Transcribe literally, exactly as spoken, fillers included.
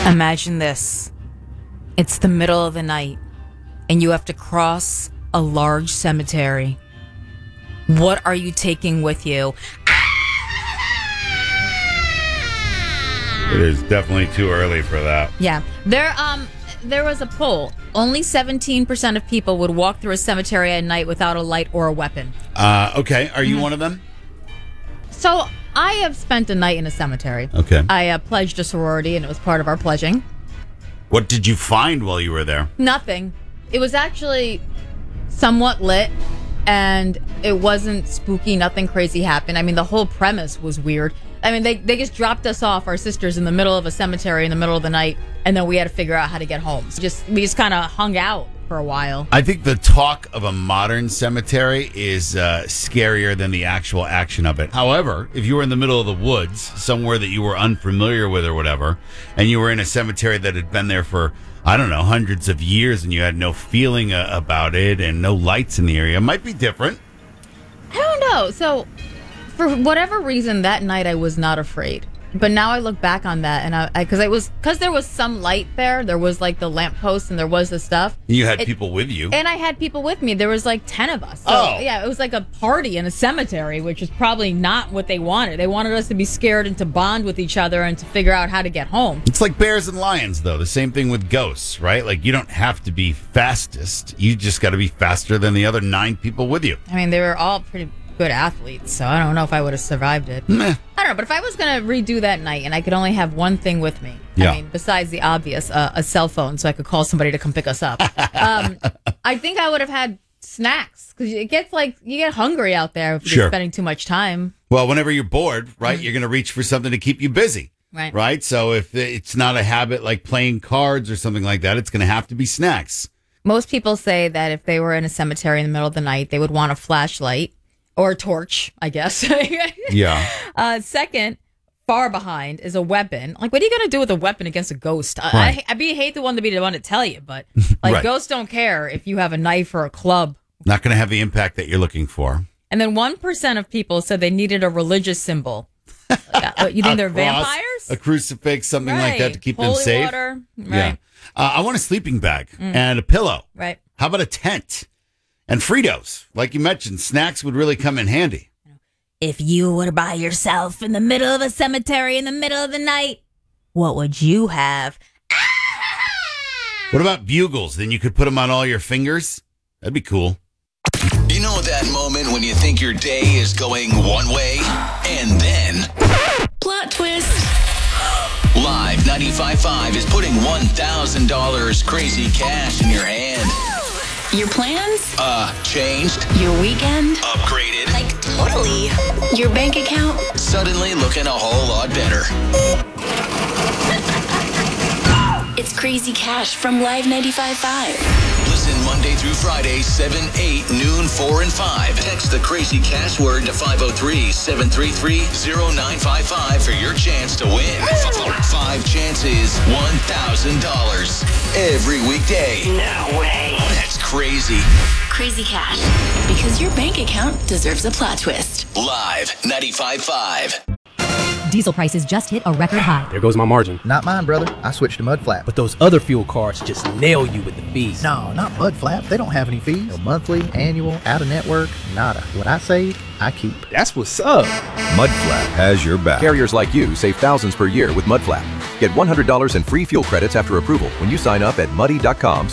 Imagine this. It's the middle of the night, and you have to cross a large cemetery. What are you taking with you? It is definitely too early for that. Yeah. There um there was a poll. Only seventeen percent of people would walk through a cemetery at night without a light or a weapon. Uh, okay. Are you Mm-hmm. one of them? So I have spent a night in a cemetery. Okay. I uh, pledged a sorority, and it was part of our pledging. What did you find while you were there? Nothing. It was actually somewhat lit, and it wasn't spooky. Nothing crazy happened. I mean, the whole premise was weird. I mean, they, they just dropped us off, our sisters, in the middle of a cemetery in the middle of the night, and then we had to figure out how to get home. So just we just kind of hung out for a while. I think the talk of a modern cemetery is uh, scarier than the actual action of it. However, if you were in the middle of the woods, somewhere that you were unfamiliar with or whatever, and you were in a cemetery that had been there for, I don't know, hundreds of years, and you had no feeling uh, about it and no lights in the area, it might be different. I don't know. So, for whatever reason, that night I was not afraid. But now I look back on that, and I, because I, I was, because there was some light there, there was like the lamppost, and there was the stuff. You had it, people with you. And I had people with me. There was like ten of us. So, oh. Yeah, it was like a party in a cemetery, which is probably not what they wanted. They wanted us to be scared and to bond with each other and to figure out how to get home. It's like bears and lions, though. The same thing with ghosts, right? Like, you don't have to be fastest. You just got to be faster than the other nine people with you. I mean, they were all pretty good athletes, so I don't know if I would have survived it. Meh. I don't know, but if I was going to redo that night and I could only have one thing with me, Yeah. I mean, besides the obvious, uh, a cell phone so I could call somebody to come pick us up, um, I think I would have had snacks, because it gets like, you get hungry out there if Sure. you're spending too much time. Well, whenever you're bored, right, you're going to reach for something to keep you busy. Right. Right? So if it's not a habit like playing cards or something like that, it's going to have to be snacks. Most people say that if they were in a cemetery in the middle of the night, they would want a flashlight or a torch, I guess. Yeah. Uh, second, far behind is a weapon. Like, what are you going to do with a weapon against a ghost? I, Right. I, I be hate the one to be the one to tell you, but like Right. ghosts don't care if you have a knife or a club. Not going to have the impact that you're looking for. And then one percent of people said they needed a religious symbol. Like, uh, you think they're A cross, vampires? A crucifix, something like that Right. to keep Holy them safe. water. Right. Yeah. Uh, I want a sleeping bag and a pillow. Right. How about a tent? And Fritos. Like you mentioned, snacks would really come in handy. If you were by yourself in the middle of a cemetery in the middle of the night, what would you have? What about bugles? Then you could put them on all your fingers. That'd be cool. You know that moment when you think your day is going one way, and then... Plot twist. Live ninety-five point five is putting one thousand dollars crazy cash in your hand. Your plans? Uh, changed, Your weekend? upgraded, Like totally. Your bank account? suddenly looking a whole lot better. It's Crazy Cash from Live ninety-five point five. Listen Monday through Friday, seven, eight, noon, four, and five. Text the crazy cash word to five oh three, seven three three, oh nine five five for your chance to win. Five chances, one thousand dollars. Every weekday. No way. That's crazy. Crazy Cash. Because your bank account deserves a plot twist. Live ninety-five point five. Diesel prices just hit a record high. There goes my margin. Not mine, brother. I switched to Mud Flap. But those other fuel cards just nail you with the fees. No, not Mud Flap. They don't have any fees. No monthly, annual, out of network, nada. What I save, I keep. That's what's up. Mudflap has your back. Carriers like you save thousands per year with Mudflap. Get one hundred dollars in free fuel credits after approval when you sign up at muddy dot com